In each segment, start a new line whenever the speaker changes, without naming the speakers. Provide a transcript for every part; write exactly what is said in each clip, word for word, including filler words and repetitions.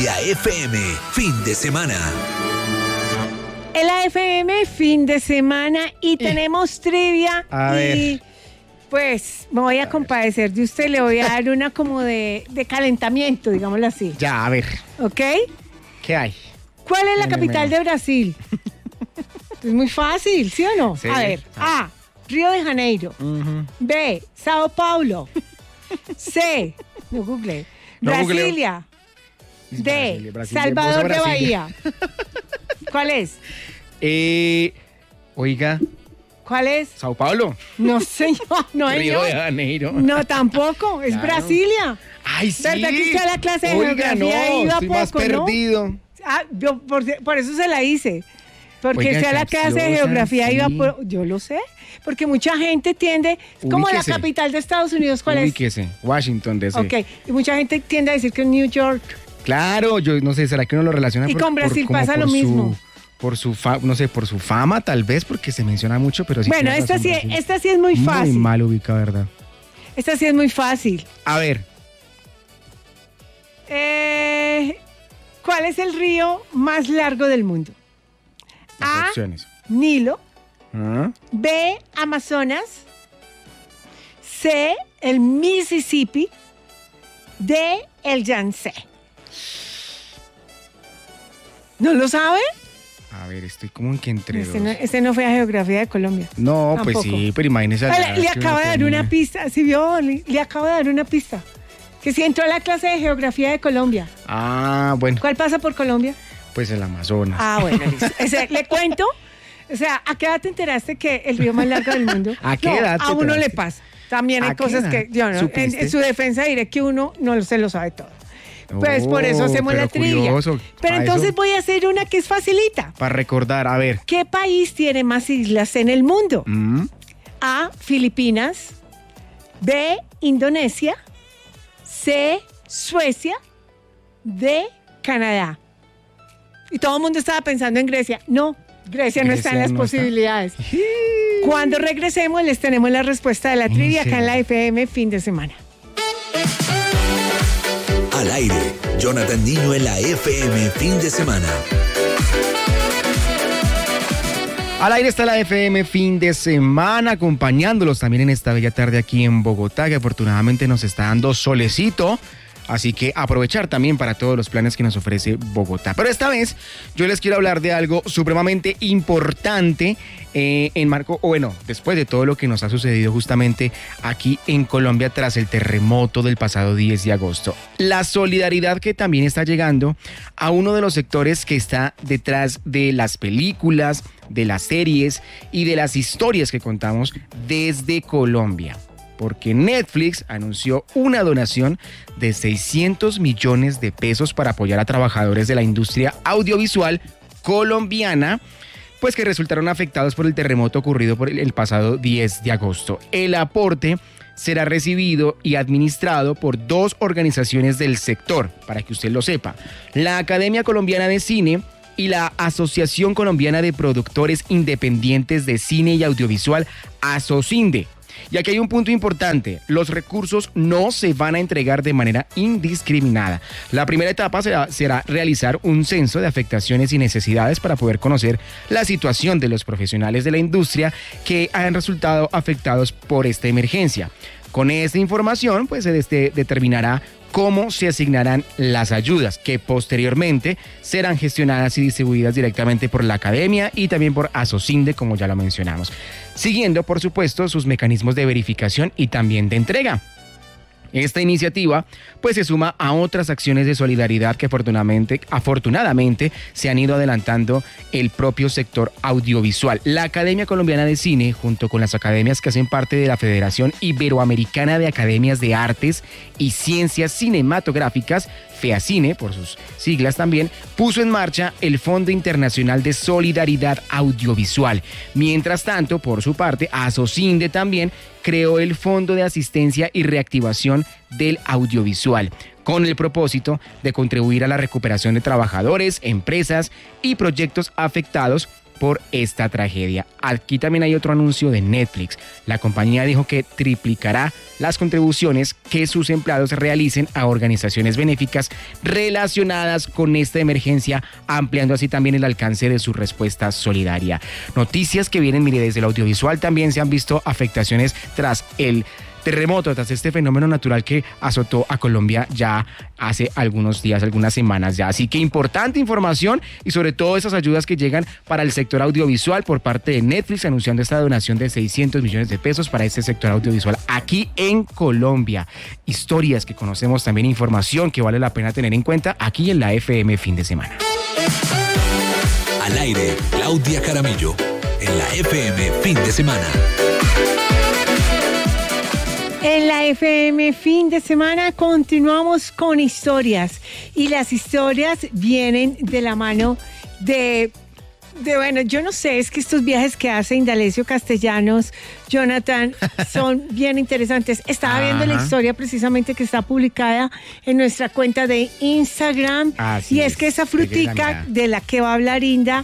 Colombia F M, fin de semana.
El A F M, fin de semana, y tenemos trivia.
A
y
ver.
pues me voy a, a compadecer de usted, le voy a dar una como de, de calentamiento, digámoslo así.
Ya, a ver.
¿Ok?
¿Qué hay?
¿Cuál es la
Dime,
capital
dime.
de Brasil? Es muy fácil, ¿sí o no?
Sí.
A ver, A, Río de Janeiro.
Uh-huh.
B, Sao Paulo. C, no google.
No
Brasilia.
Es
D,
Brasilia, Brasilia,
Salvador de
Brasilia.
Bahía. ¿Cuál es?
Eh, oiga,
¿Cuál es?
Sao Paulo.
No, señor, no,
Río
señor.
de Janeiro.
No, tampoco, es
Claro.
Brasilia.
Ay, sí.
¿Verdad que usted a la clase de
Oiga,
geografía
no,
iba
estoy más
poco, no?
perdido.
Ah, yo por, por eso se la hice. Porque
Oiga,
usted a la clase de
capciosa,
geografía
sí.
iba por... Yo lo sé, porque mucha gente tiende... Es como la
Ubíquese.
capital de Estados Unidos, ¿cuál es?
Ubíquese, Washington, D C.
Ok, y mucha gente tiende a decir que es New York.
Claro, yo no sé, ¿será que uno lo relaciona
Y
por,
con Brasil
por- como
pasa
por
lo
su-
mismo.
Por su fa- no sé, por su fama, tal vez, porque se menciona mucho, pero sí.
Bueno,
tiene
esta
razón,
sí,
Brasil.
esta sí es muy fácil.
Muy mal ubicada, ¿verdad?
Esta sí es muy fácil.
A ver,
Eh, ¿Cuál es el río más largo del mundo?
las
A,
opciones.
Nilo.
¿Ah?
B, Amazonas. C, el Mississippi. D, el Yangtze. ¿No lo sabe?
A ver, estoy como en que entre
Ese
dos.
no, ese no fue a Geografía de Colombia.
No, pues
Tampoco.
sí, pero imagínese.
Ah,
allá
Le, le
que
acabo
uno
de dar
tenía.
una pista, ¿sí vio? Le, le acabo de dar una pista. Que si entró a la clase de Geografía de Colombia.
Ah, bueno,
¿Cuál pasa por Colombia?
pues el Amazonas.
Ah, bueno, listo. Ese, le cuento. O sea, ¿a qué edad te enteraste que el río más largo del mundo?
¿A qué
No,
edad te
a uno le
enteraste?
pasa. También hay
¿A qué
cosas
edad
que yo no, en,
supiste?
en su defensa diré que uno no se lo sabe todo. Pues por eso
Oh,
hacemos
pero
la trivia.
curioso,
Pero
pa'
entonces
eso-
voy a hacer una que es facilita.
Para recordar, a ver.
¿Qué país tiene más islas en el mundo?
¿Mm?
A, Filipinas. B, Indonesia. C, Suecia. D, Canadá. Y todo el mundo estaba pensando en Grecia. No, Grecia no está en
Grecia
las
no está.
posibilidades. Cuando regresemos les tenemos la respuesta de la
¿En
trivia acá en la
serio?
F M fin de semana.
Al aire, Jonathan Niño en la F M, fin de semana.
Al aire está la F M fin de semana, acompañándolos también en esta bella tarde aquí en Bogotá, que afortunadamente nos está dando solecito. Así que aprovechar también para todos los planes que nos ofrece Bogotá. Pero esta vez yo les quiero hablar de algo supremamente importante eh, en marco, o bueno, después de todo lo que nos ha sucedido justamente aquí en Colombia tras el terremoto del pasado diez de agosto. La solidaridad que también está llegando a uno de los sectores que está detrás de las películas, de las series y de las historias que contamos desde Colombia. Porque Netflix anunció una donación de seiscientos millones de pesos para apoyar a trabajadores de la industria audiovisual colombiana, pues que resultaron afectados por el terremoto ocurrido por el, el pasado diez de agosto. El aporte será recibido y administrado por dos organizaciones del sector, para que usted lo sepa: la Academia Colombiana de Cine y la Asociación Colombiana de Productores Independientes de Cine y Audiovisual, ASOCINDE. Y aquí hay un punto importante: los recursos no se van a entregar de manera indiscriminada. La primera etapa será, será realizar un censo de afectaciones y necesidades para poder conocer la situación de los profesionales de la industria que han resultado afectados por esta emergencia. Con esta información, pues se este, determinará cómo se asignarán las ayudas, que posteriormente serán gestionadas y distribuidas directamente por la academia y también por ASOCINDE, como ya lo mencionamos, siguiendo, por supuesto, sus mecanismos de verificación y también de entrega. Esta iniciativa pues se suma a otras acciones de solidaridad que afortunadamente, afortunadamente se han ido adelantando el propio sector audiovisual. La Academia Colombiana de Cine, junto con las academias que hacen parte de la Federación Iberoamericana de Academias de Artes y Ciencias Cinematográficas, FEACINE, por sus siglas también, puso en marcha el Fondo Internacional de Solidaridad Audiovisual. Mientras tanto, por su parte, ASOCINDE también creó el Fondo de Asistencia y Reactivación del Audiovisual, con el propósito de contribuir a la recuperación de trabajadores, empresas y proyectos afectados por esta tragedia. Aquí también hay otro anuncio de Netflix. La compañía dijo que triplicará las contribuciones que sus empleados realicen a organizaciones benéficas relacionadas con esta emergencia, ampliando así también el alcance de su respuesta solidaria. Noticias que vienen, mire, desde el audiovisual también se han visto afectaciones tras el terremoto, tras este fenómeno natural que azotó a Colombia ya hace algunos días, algunas semanas ya. Así que importante información y sobre todo esas ayudas que llegan para el sector audiovisual por parte de Netflix, anunciando esta donación de seiscientos millones de pesos para este sector audiovisual aquí en Colombia. Historias que conocemos también, información que vale la pena tener en cuenta aquí en la F M Fin de Semana.
Al aire, Claudia Jaramillo, en la F M Fin de Semana.
En la F M Fin de Semana continuamos con historias y las historias vienen de la mano de, de bueno, yo no sé, es que estos viajes que hace Indalecio Castellanos, Jonathan, son bien interesantes. Estaba Ajá. viendo la historia precisamente que está publicada en nuestra cuenta de Instagram Así y es, es que esa frutica de la que va a hablar Inda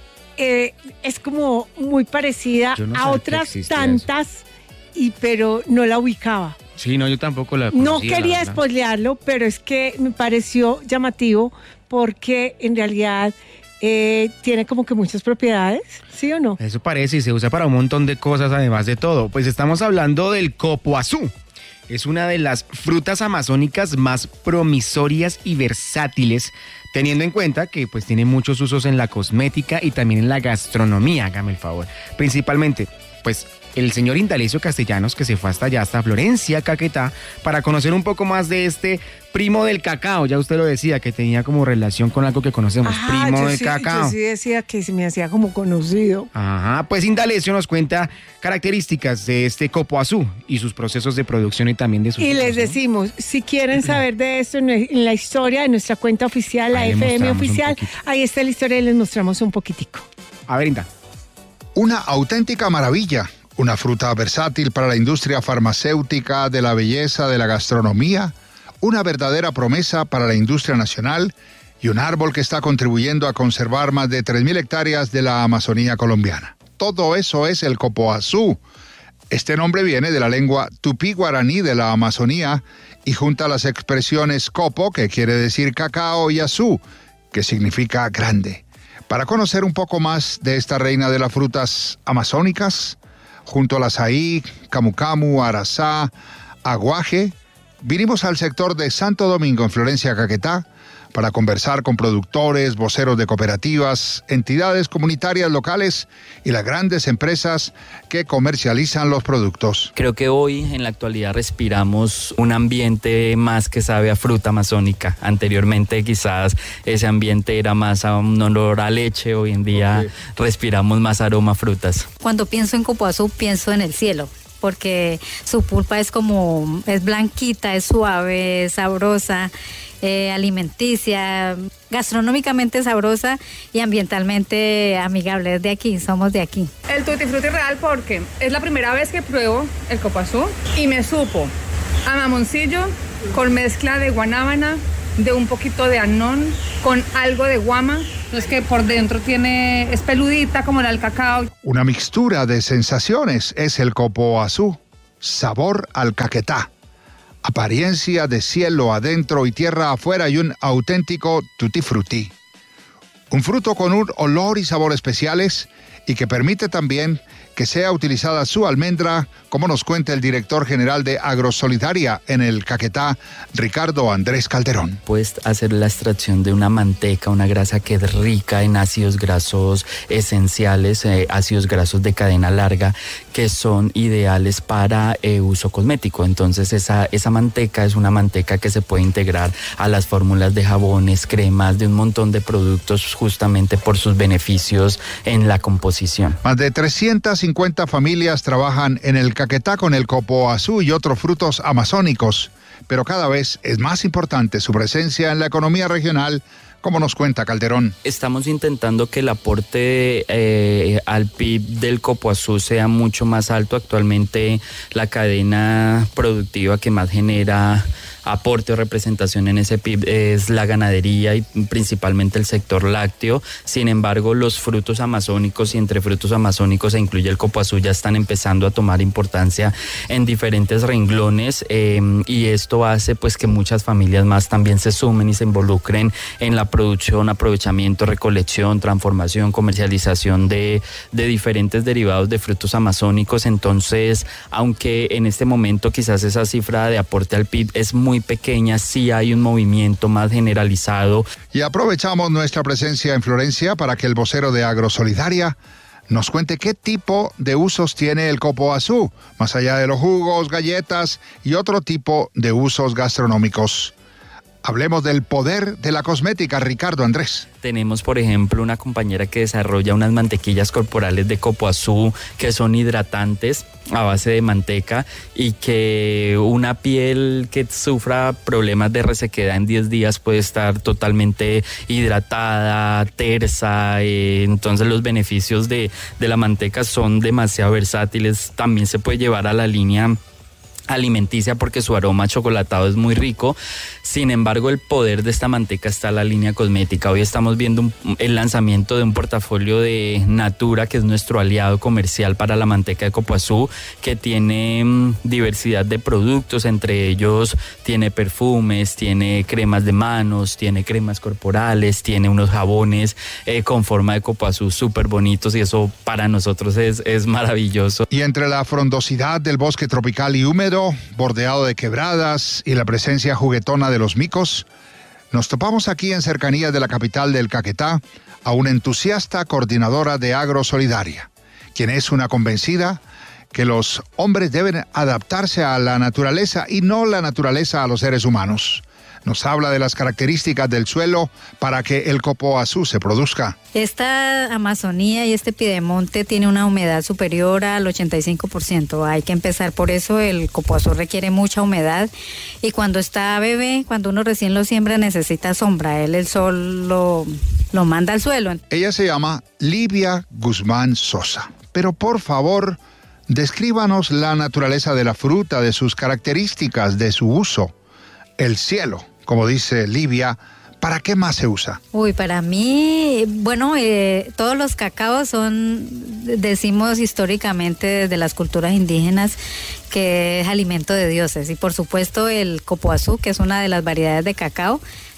eh, es como muy parecida no a otras tantas eso. Y pero no la ubicaba.
Sí, no, yo tampoco la conocía.
No quería spoilearlo, pero es que me pareció llamativo porque en realidad eh, tiene como que muchas propiedades, ¿sí o no?
Eso parece y se usa para un montón de cosas además de todo. Pues estamos hablando del copoazú. Es una de las frutas amazónicas más promisorias y versátiles, teniendo en cuenta que pues tiene muchos usos en la cosmética y también en la gastronomía, hágame el favor. Principalmente, pues el señor Indalecio Castellanos, que se fue hasta allá, hasta Florencia, Caquetá, para conocer un poco más de este primo del cacao. Ya usted lo decía, que tenía como relación con algo que conocemos, Ajá, primo del
sí,
cacao.
Yo sí decía que se me hacía como conocido.
Ajá, pues Indalecio nos cuenta características de este copoazú y sus procesos de producción y también de sus...
Y les decimos, si quieren saber de esto en la historia de nuestra cuenta oficial, la ahí F M Oficial, ahí está la historia y les mostramos un poquitico.
A ver, Inda.
Una auténtica maravilla. Una fruta versátil para la industria farmacéutica, de la belleza, de la gastronomía, una verdadera promesa para la industria nacional y un árbol que está contribuyendo a conservar más de tres mil hectáreas de la Amazonía colombiana. Todo eso es el copoazú. Este nombre viene de la lengua tupí-guaraní de la Amazonía y junta las expresiones copo, que quiere decir cacao, y azú, que significa grande. Para conocer un poco más de esta reina de las frutas amazónicas, junto al azaí, camu camu, arazá, aguaje, vinimos al sector de Santo Domingo, en Florencia, Caquetá, para conversar con productores, voceros de cooperativas, entidades comunitarias locales y las grandes empresas que comercializan los productos.
Creo que hoy, en la actualidad, respiramos un ambiente más que sabe a fruta amazónica. Anteriormente quizás ese ambiente era más a un olor a leche, hoy en día okay. respiramos más aroma a frutas.
Cuando pienso en copoazú, pienso en el cielo, porque su pulpa es como, es blanquita, es suave, es sabrosa, eh, alimenticia, gastronómicamente sabrosa y ambientalmente amigable. Es de aquí, somos de aquí.
El tutti frutti real porque es la primera vez que pruebo el copoazú y me supo a mamoncillo con mezcla de guanábana, de un poquito de anón, con algo de guama. Es que por dentro tiene, es peludita como la del cacao.
Una mixtura de sensaciones es el copoazú. Sabor al Caquetá. Apariencia de cielo adentro y tierra afuera y un auténtico tutti frutti. Un fruto con un olor y sabor especiales y que permite también que sea utilizada su almendra, como nos cuenta el director general de Agrosolidaria en el Caquetá, Ricardo Andrés Calderón.
Puedes hacer la extracción de una manteca, una grasa que es rica en ácidos grasos esenciales, eh, ácidos grasos de cadena larga, que son ideales para eh, uso cosmético. Entonces esa, esa manteca es una manteca que se puede integrar a las fórmulas de jabones, cremas, de un montón de productos, justamente por sus beneficios en la composición.
Más de trescientas cincuenta familias trabajan en el Caquetá con el copoazú y otros frutos amazónicos, pero cada vez es más importante su presencia en la economía regional, como nos cuenta Calderón.
Estamos intentando que el aporte eh, al P I B del copoazú sea mucho más alto. Actualmente la cadena productiva que más genera aporte o representación en ese P I B es la ganadería y principalmente el sector lácteo. Sin embargo, los frutos amazónicos, y entre frutos amazónicos se incluye el copoazú, ya están empezando a tomar importancia en diferentes renglones eh, y esto hace pues que muchas familias más también se sumen y se involucren en la producción, aprovechamiento, recolección, transformación, comercialización de, de diferentes derivados de frutos amazónicos. Entonces, aunque en este momento quizás esa cifra de aporte al P I B es muy pequeña, sí hay un movimiento más generalizado.
Y aprovechamos nuestra presencia en Florencia para que el vocero de Agrosolidaria nos cuente qué tipo de usos tiene el copoazú, más allá de los jugos, galletas y otro tipo de usos gastronómicos. Hablemos del poder de la cosmética, Ricardo Andrés.
Tenemos, por ejemplo, una compañera que desarrolla unas mantequillas corporales de copoazú que son hidratantes a base de manteca y que una piel que sufra problemas de resequedad en diez días puede estar totalmente hidratada, tersa. Eh, entonces los beneficios de, de la manteca son demasiado versátiles. También se puede llevar a la línea alimenticia porque su aroma chocolatado es muy rico. Sin embargo, el poder de esta manteca está en la línea cosmética. Hoy estamos viendo un, el lanzamiento de un portafolio de Natura, que es nuestro aliado comercial para la manteca de copoazú, que tiene um, diversidad de productos, entre ellos tiene perfumes, tiene cremas de manos, tiene cremas corporales, tiene unos jabones eh, con forma de copoazú súper bonitos y eso para nosotros es, es maravilloso.
Y entre la frondosidad del bosque tropical y húmedo, bordeado de quebradas y la presencia juguetona de los micos, nos topamos aquí en cercanías de la capital del Caquetá a una entusiasta coordinadora de Agrosolidaria, quien es una convencida que los hombres deben adaptarse a la naturaleza y no la naturaleza a los seres humanos. Nos habla de las características del suelo para que el copoazú se produzca.
Esta Amazonía y este Piedemonte tiene una humedad superior al ochenta y cinco por ciento. Hay que empezar por eso. El copoazú requiere mucha humedad y cuando está bebé, cuando uno recién lo siembra, necesita sombra. Él el sol lo, lo manda al suelo.
Ella se llama Livia Guzmán Sosa. Pero por favor, descríbanos la naturaleza de la fruta, de sus características, de su uso. El cielo, como dice Livia, ¿para qué más se usa?
Uy, para mí, bueno, eh, todos los cacaos son, decimos históricamente desde las culturas indígenas, que es alimento de dioses. Y por supuesto el copoazú, que es una de las variedades de cacao,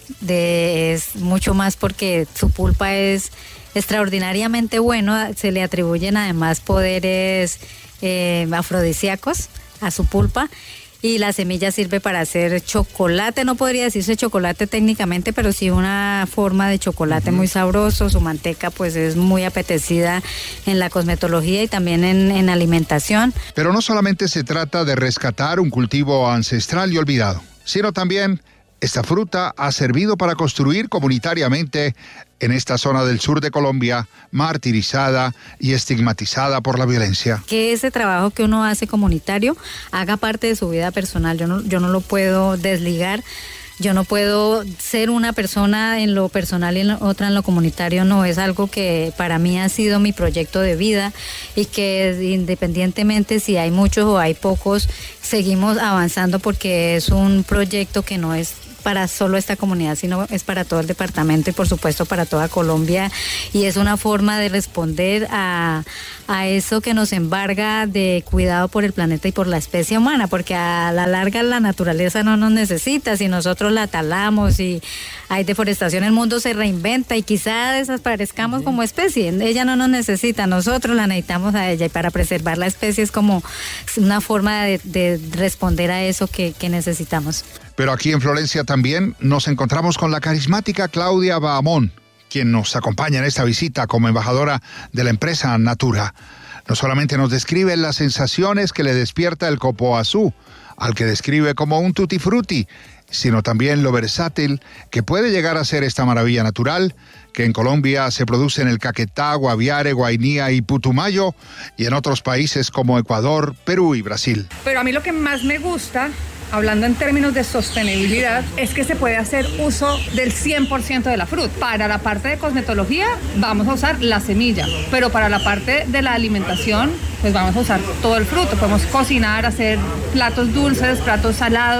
de, es mucho más porque su pulpa es extraordinariamente bueno. Se le atribuyen además poderes eh, afrodisíacos a su pulpa. Y la semilla sirve para hacer chocolate, no podría decirse chocolate técnicamente, pero sí una forma de chocolate uh-huh. muy sabroso. Su manteca pues es muy apetecida en la cosmetología y también en, en alimentación.
Pero no solamente se trata de rescatar un cultivo ancestral y olvidado, sino también esta fruta ha servido para construir comunitariamente en esta zona del sur de Colombia, martirizada y estigmatizada por la violencia.
Que ese trabajo que uno hace comunitario haga parte de su vida personal. Yo no, yo no lo puedo desligar. Yo no puedo ser una persona en lo personal y en otra en lo comunitario. No, es algo que para mí ha sido mi proyecto de vida y que independientemente si hay muchos o hay pocos, seguimos avanzando porque es un proyecto que no es para solo esta comunidad, sino es para todo el departamento y por supuesto para toda Colombia, y es una forma de responder a, a eso que nos embarga de cuidado por el planeta y por la especie humana, porque a la larga la naturaleza no nos necesita. Si nosotros la talamos y hay deforestación, el mundo se reinventa y quizá desaparezcamos uh-huh. como especie. Ella no nos necesita, nosotros la necesitamos a ella, y para preservar la especie es como una forma de, de responder a eso que, que necesitamos.
Pero aquí en Florencia también nos encontramos con la carismática Claudia Bahamón, quien nos acompaña en esta visita como embajadora de la empresa Natura. No solamente nos describe las sensaciones que le despierta el copoazú, al que describe como un tutti frutti, sino también lo versátil que puede llegar a ser esta maravilla natural, que en Colombia se produce en el Caquetá, Guaviare, Guainía y Putumayo, y en otros países como Ecuador, Perú y Brasil.
Pero a mí lo que más me gusta, hablando en términos de sostenibilidad, es que se puede hacer uso del cien por ciento de la fruta. Para la parte de cosmetología vamos a usar la semilla, pero para la parte de la alimentación pues vamos a usar todo el fruto. Podemos cocinar, hacer platos dulces, platos salados,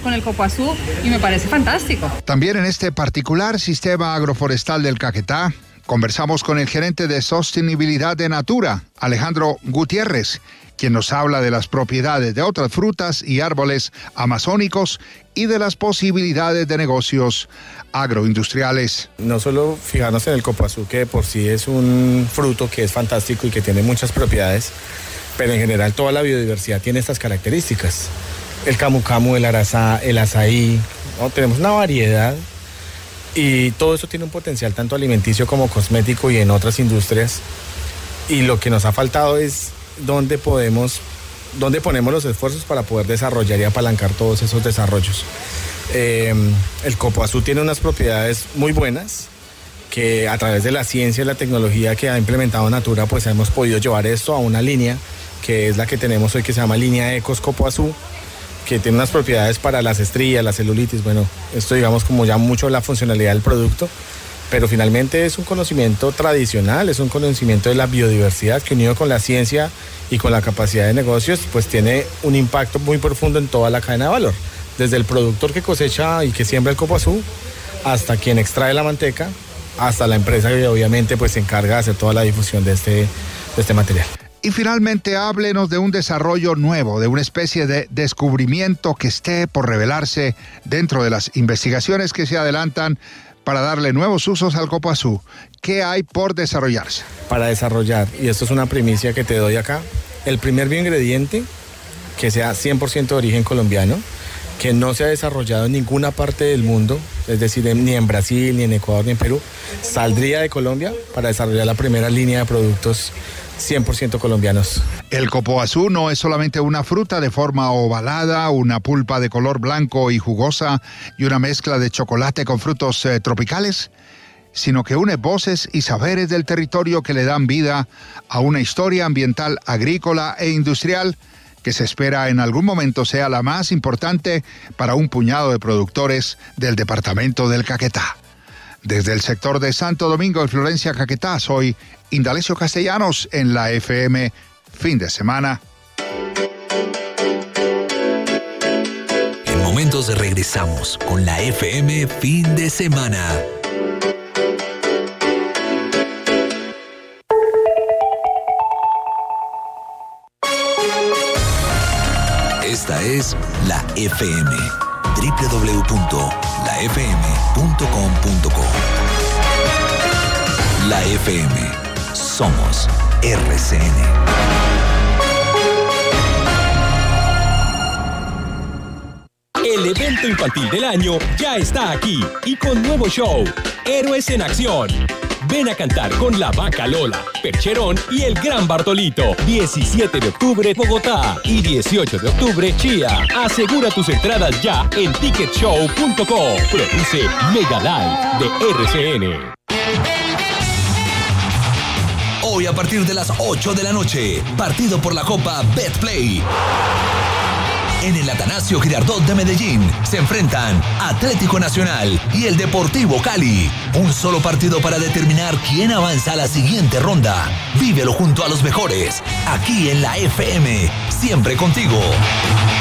con el Copoazú y me parece fantástico.
También en este particular sistema agroforestal del Caquetá, conversamos con el gerente de sostenibilidad de Natura, Alejandro Gutiérrez, quien nos habla de las propiedades de otras frutas y árboles amazónicos y de las posibilidades de negocios agroindustriales.
No solo fijarnos en el Copoazú, que de por sí es un fruto que es fantástico y que tiene muchas propiedades, pero en general toda la biodiversidad tiene estas características. El camu camu, el arazá, el azaí, ¿no? Tenemos una variedad y todo eso tiene un potencial tanto alimenticio como cosmético y en otras industrias. Y lo que nos ha faltado es dónde podemos, dónde ponemos los esfuerzos para poder desarrollar y apalancar todos esos desarrollos. Eh, el Copoazú tiene unas propiedades muy buenas que a través de la ciencia y la tecnología que ha implementado Natura, pues hemos podido llevar esto a una línea que es la que tenemos hoy, que se llama línea Ecos Copoazú, que tiene unas propiedades para las estrías, la celulitis. Bueno, esto digamos como ya mucho la funcionalidad del producto, pero finalmente es un conocimiento tradicional, es un conocimiento de la biodiversidad que unido con la ciencia y con la capacidad de negocios, pues tiene un impacto muy profundo en toda la cadena de valor, desde el productor que cosecha y que siembra el Copoazú, hasta quien extrae la manteca, hasta la empresa que obviamente pues se encarga de hacer toda la difusión de este, de este material.
Y finalmente háblenos de un desarrollo nuevo, de una especie de descubrimiento que esté por revelarse dentro de las investigaciones que se adelantan para darle nuevos usos al Copoazú. ¿Qué hay por desarrollarse?
Para desarrollar, y esto es una primicia que te doy acá, el primer bioingrediente que sea cien por ciento de origen colombiano, que no se ha desarrollado en ninguna parte del mundo, es decir, ni en Brasil, ni en Ecuador, ni en Perú, saldría de Colombia para desarrollar la primera línea de productos cien por ciento colombianos.
El Copoazú no es solamente una fruta de forma ovalada, una pulpa de color blanco y jugosa y una mezcla de chocolate con frutos eh, tropicales, sino que une voces y saberes del territorio que le dan vida a una historia ambiental, agrícola e industrial que se espera en algún momento sea la más importante para un puñado de productores del departamento del Caquetá. Desde el sector de Santo Domingo y Florencia, Caquetá, soy Indalecio Castellanos en la F M Fin de Semana.
En momentos regresamos con la F M Fin de Semana. Esta es la F M. doble u doble u doble u punto la f m punto com punto co. La F M. Somos R C N.
El evento infantil del año ya está aquí y con nuevo show, Héroes en Acción. Ven a cantar con La Vaca Lola, Percherón y el Gran Bartolito. diecisiete de octubre, Bogotá y dieciocho de octubre, Chía. Asegura tus entradas ya en ticket show punto com. Produce Mega Live de R C N.
Hoy a partir de las ocho de la noche, partido por la Copa Betplay. En el Atanasio Girardot de Medellín se enfrentan Atlético Nacional y el Deportivo Cali. Un solo partido para determinar quién avanza a la siguiente ronda. Vívelo junto a los mejores, aquí en la F M, siempre contigo.